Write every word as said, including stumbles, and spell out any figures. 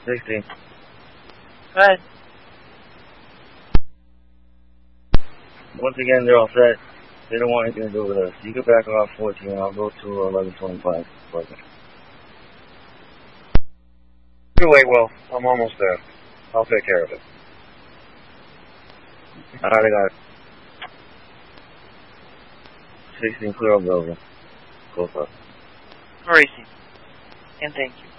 sixteen. Go ahead. Once again, they're all set. They don't want anything to do with us. You get back off fourteen. I'll go to eleven twenty-five. You wait, Will. I'm almost there. I'll take care of it. Alright, I got it. sixteen, clear up building. Close up. Racing. And thank you.